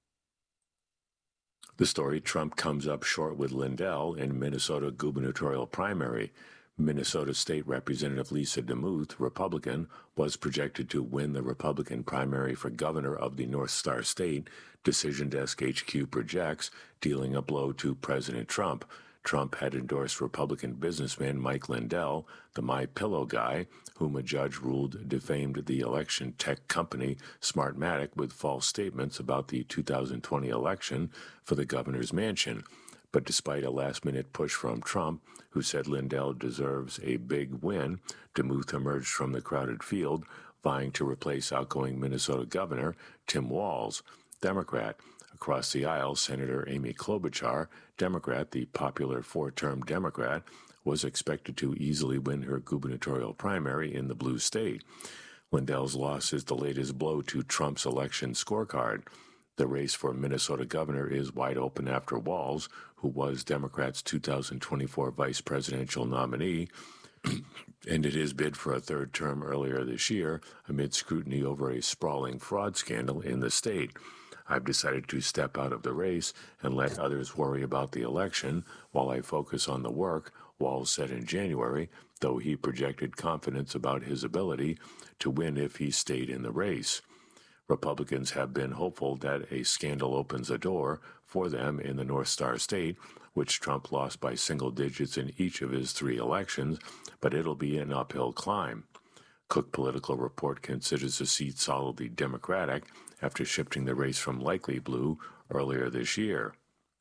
Speaker 13: The story: Trump comes up short with Lindell in Minnesota gubernatorial primary. Minnesota State Representative Lisa DeMuth, Republican, was projected to win the Republican primary for governor of the North Star State, Decision Desk H Q projects, dealing a blow to President Trump. Trump had endorsed Republican businessman Mike Lindell, the MyPillow guy, whom a judge ruled defamed the election tech company Smartmatic with false statements about the two thousand twenty election for the governor's mansion. But despite a last-minute push from Trump, who said Lindell deserves a big win, DeMuth emerged from the crowded field, vying to replace outgoing Minnesota Governor Tim Walz, Democrat. Across the aisle, Senator Amy Klobuchar, Democrat, the popular four-term Democrat, was expected to easily win her gubernatorial primary in the blue state. Lindell's loss is the latest blow to Trump's election scorecard. The race for Minnesota governor is wide open after Walz, who was Democrats' two thousand twenty-four vice presidential nominee, ended his bid for a third term earlier this year amid scrutiny over a sprawling fraud scandal in the state. I've decided to step out of the race and let others worry about the election while I focus on the work, Walz said in January, though he projected confidence about his ability to win if he stayed in the race. Republicans have been hopeful that a scandal opens a door for them in the North Star State, which Trump lost by single digits in each of his three elections, but it'll be an uphill climb. Cook Political Report considers the seat solidly Democratic after shifting the race from likely blue earlier this year.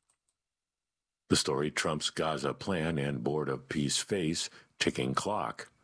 Speaker 13: The story: Trump's Gaza plan and Board of Peace face ticking clock.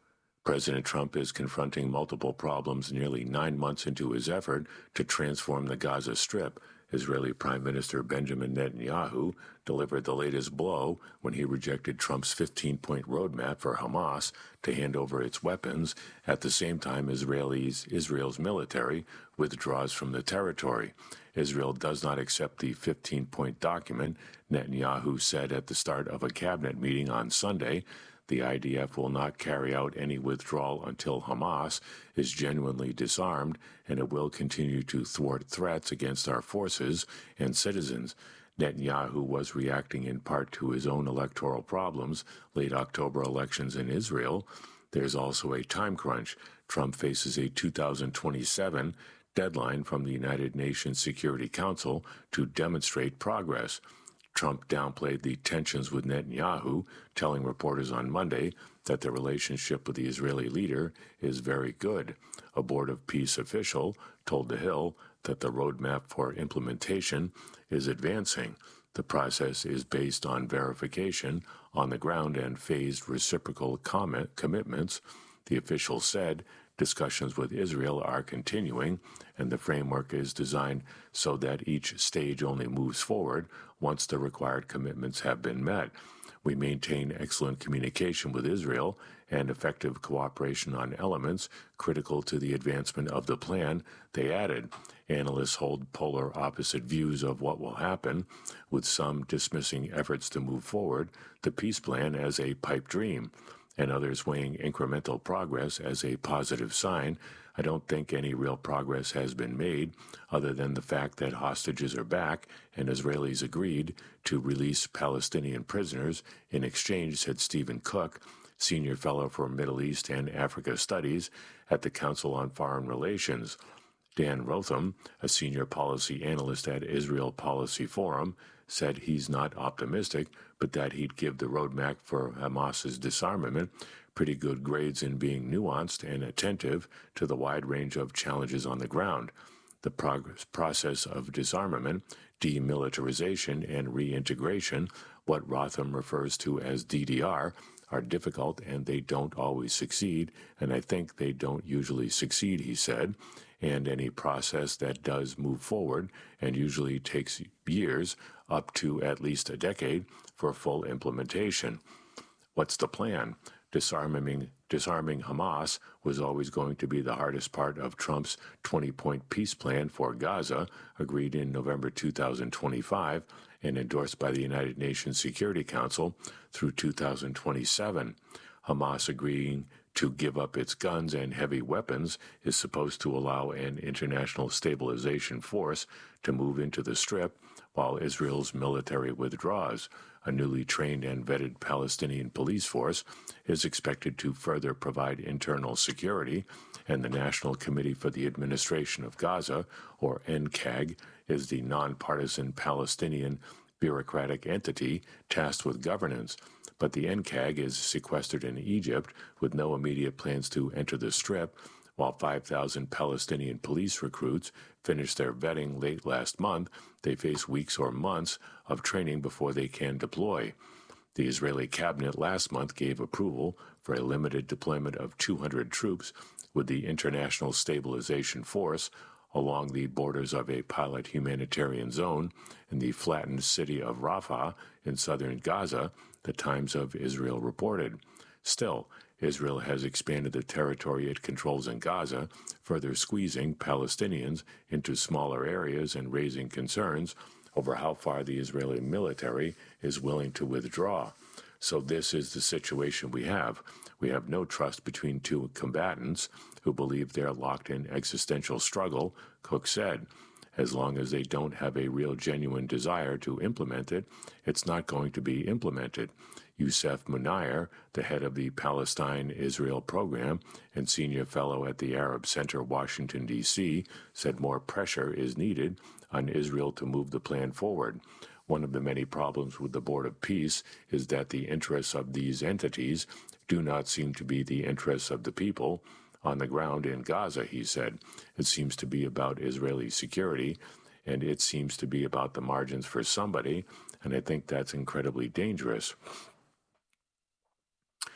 Speaker 13: President Trump is confronting multiple problems nearly nine months into his effort to transform the Gaza Strip. Israeli Prime Minister Benjamin Netanyahu delivered the latest blow when he rejected Trump's fifteen-point roadmap for Hamas to hand over its weapons at the same time Israelis, Israel's military withdraws from the territory. Israel does not accept the fifteen-point document, Netanyahu said at the start of a cabinet meeting on Sunday. The I D F will not carry out any withdrawal until Hamas is genuinely disarmed, and it will continue to thwart threats against our forces and citizens. Netanyahu was reacting in part to his own electoral problems, late October elections in Israel. There's also a time crunch. Trump faces a two thousand twenty-seven deadline from the United Nations Security Council to demonstrate progress. Trump downplayed the tensions with Netanyahu, telling reporters on Monday that the relationship with the Israeli leader is very good. A Board of Peace official told The Hill that the roadmap for implementation is advancing. The process is based on verification on the ground and phased reciprocal comment commitments. The official said discussions with Israel are continuing, and the framework is designed so that each stage only moves forward once the required commitments have been met. We maintain excellent communication with Israel and effective cooperation on elements critical to the advancement of the plan, they added. Analysts hold polar opposite views of what will happen, with some dismissing efforts to move forward the peace plan as a pipe dream, and others weighing incremental progress as a positive sign. I don't think any real progress has been made, other than the fact that hostages are back and Israelis agreed to release Palestinian prisoners in exchange, said Stephen Cook, senior fellow for Middle East and Africa Studies at the Council on Foreign Relations. Dan Rotham, a senior policy analyst at Israel Policy Forum, said he's not optimistic, but that he'd give the roadmap for Hamas's disarmament pretty good grades in being nuanced and attentive to the wide range of challenges on the ground. The progress process of disarmament, demilitarization, and reintegration, what Rotham refers to as D D R, are difficult and they don't always succeed, and I think they don't usually succeed, he said. And any process that does move forward and usually takes years, up to at least a decade, for full implementation. What's the plan? Disarming, disarming Hamas was always going to be the hardest part of Trump's twenty-point peace plan for Gaza, agreed in November two thousand twenty-five and endorsed by the United Nations Security Council through two thousand twenty-seven. Hamas agreeing to give up its guns and heavy weapons is supposed to allow an international stabilization force to move into the Strip while Israel's military withdraws. A newly trained and vetted Palestinian police force is expected to further provide internal security, and the National Committee for the Administration of Gaza, or N C A G, is the nonpartisan Palestinian bureaucratic entity tasked with governance. But the N C A G is sequestered in Egypt with no immediate plans to enter the Strip, while five thousand Palestinian police recruits finished their vetting late last month. They face weeks or months of training before they can deploy. The Israeli cabinet last month gave approval for a limited deployment of two hundred troops with the International Stabilization Force along the borders of a pilot humanitarian zone in the flattened city of Rafah in southern Gaza, the Times of Israel reported. Still, Israel has expanded the territory it controls in Gaza, further squeezing Palestinians into smaller areas and raising concerns over how far the Israeli military is willing to withdraw. So this is the situation we have. We have no trust between two combatants who believe they're locked in existential struggle, Cook said. As long as they don't have a real genuine desire to implement it, it's not going to be implemented. Youssef Munayr, the head of the Palestine-Israel program and senior fellow at the Arab Center, Washington, D C, said more pressure is needed on Israel to move the plan forward. One of the many problems with the Board of Peace is that the interests of these entities do not seem to be the interests of the people on the ground in Gaza, he said. It seems to be about Israeli security, and it seems to be about the margins for somebody, and I think that's incredibly dangerous.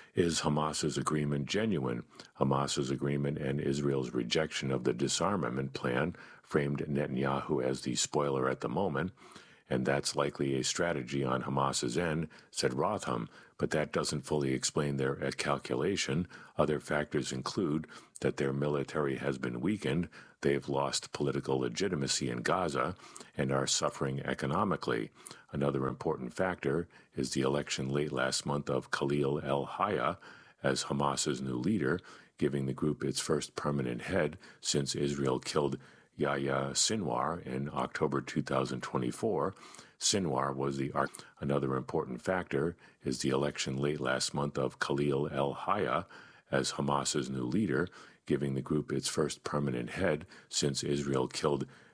Speaker 13: Is Hamas's agreement genuine? Hamas's agreement and Israel's rejection of the disarmament plan framed Netanyahu as the spoiler at the moment, and that's likely a strategy on Hamas's end, said Rotham, but that doesn't fully explain their calculation. Other factors include that their military has been weakened, they've lost political legitimacy in Gaza, and are suffering economically. Another important factor is the election late last month of Khalil el-Hayya as Hamas's new leader, giving the group its first permanent head since Israel killed Yahya Sinwar in October two thousand twenty-four. Sinwar was the arch. Another important factor is the election late last month of Khalil el-Hayya as Hamas's new leader, giving the group its first permanent head since Israel killed